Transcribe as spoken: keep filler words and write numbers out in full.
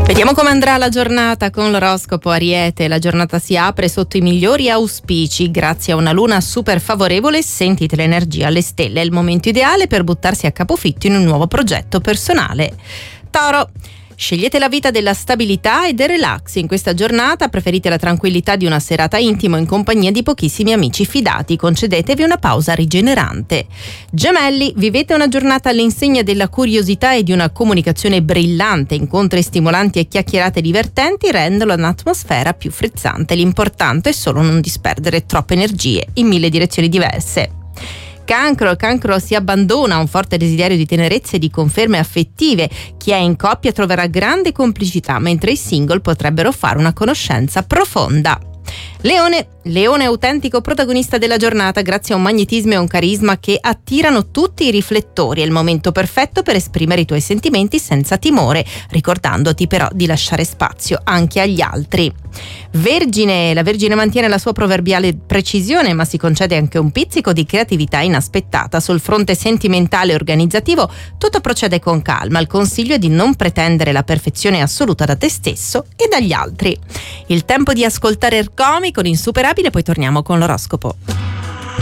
Vediamo come andrà la giornata con l'oroscopo Ariete. La giornata si apre sotto i migliori auspici grazie a una luna super favorevole. Sentite l'energia alle stelle, è il momento ideale per buttarsi a capofitto in un nuovo progetto personale. Toro, scegliete la vita della stabilità e del relax in questa giornata, preferite la tranquillità di una serata intimo in compagnia di pochissimi amici fidati, concedetevi una pausa rigenerante. Gemelli, vivete una giornata all'insegna della curiosità e di una comunicazione brillante, incontri stimolanti e chiacchierate divertenti rendono un'atmosfera più frizzante, l'importante è solo non disperdere troppe energie in mille direzioni diverse. Cancro, cancro si abbandona a un forte desiderio di tenerezza e di conferme affettive. Chi è in coppia troverà grande complicità, mentre i single potrebbero fare una conoscenza profonda. Leone, leone autentico protagonista della giornata grazie a un magnetismo e un carisma che attirano tutti i riflettori. È il momento perfetto per esprimere i tuoi sentimenti senza timore, ricordandoti però di lasciare spazio anche agli altri. Vergine, la Vergine mantiene la sua proverbiale precisione ma si concede anche un pizzico di creatività inaspettata. Sul fronte sentimentale e organizzativo tutto procede con calma, il consiglio è di non pretendere la perfezione assoluta da te stesso e dagli altri. Il tempo di ascoltare Ercomi con Insuperabile, poi torniamo con l'oroscopo.